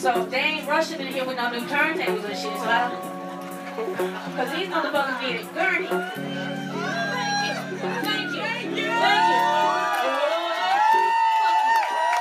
So they ain't rushing in here with no new turntables and shit. So I don't. Because these motherfuckers need a gurney.